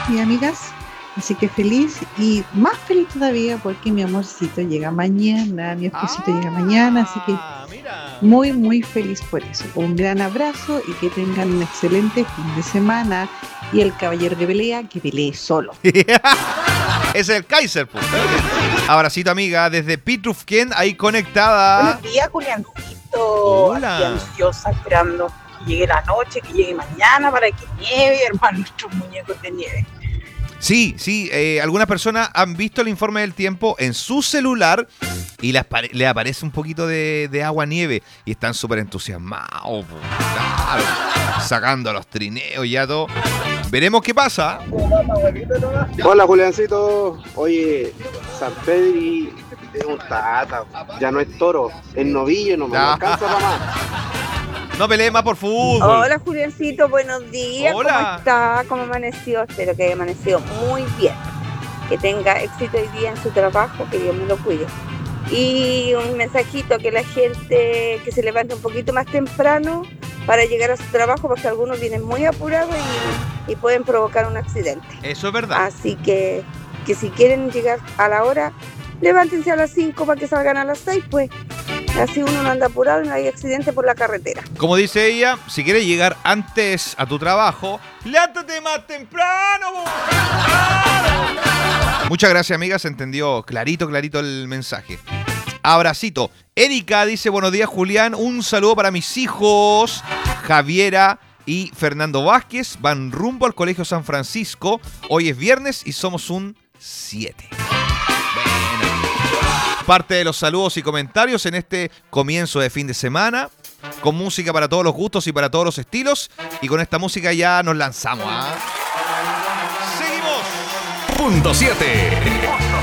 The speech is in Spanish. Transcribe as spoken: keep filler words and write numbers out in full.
y amigas. Así que feliz y más feliz todavía porque mi amorcito llega mañana, mi esposito llega mañana, así que Ah, mira. muy, muy feliz por eso. Un gran abrazo y que tengan un excelente fin de semana. Y el caballero de pelea, que pelee solo. Es el Kaiser, pues. Abracito, amiga, desde Pitrufquén, ahí conectada. Buenos días, Juliancito. Hola. Aquí ansiosa esperando que llegue la noche, que llegue mañana para que nieve, hermano, nuestros muñecos de nieve. Sí, sí, eh, algunas personas han visto el informe del tiempo en su celular y les, pare- les aparece un poquito de, de agua nieve y están súper entusiasmados, po, claro, sacando los trineos y ya todo. Veremos qué pasa. Hola Juliancito, oye, San Pedri es un tata, ya no es toro, es novillo, no me Ah. alcanza para más. No pelee más por fútbol. Hola Juliancito, buenos días. Hola. ¿Cómo está? ¿Cómo amaneció? Espero que haya amanecido muy bien. Que tenga éxito hoy día en su trabajo, que Dios me lo cuide. Y un mensajito que la gente que se levante un poquito más temprano para llegar a su trabajo, porque algunos vienen muy apurados y, y pueden provocar un accidente. Eso es verdad. Así que, que si quieren llegar a la hora, levántense a las cinco para que salgan a las seis, pues. Así uno no anda apurado y no hay accidente por la carretera. Como dice ella, si quieres llegar antes a tu trabajo, levántate más temprano. po. Muchas gracias, amiga. Se entendió clarito, clarito el mensaje. Abracito. Erika dice, buenos días, Julián. Un saludo para mis hijos, Javiera y Fernando Vázquez. Van rumbo al Colegio San Francisco. Hoy es viernes y somos un siete. Parte de los saludos y comentarios en este comienzo de fin de semana, con música para todos los gustos y para todos los estilos, y con esta música ya nos lanzamos. ¿ah? ¡Seguimos! Punto siete.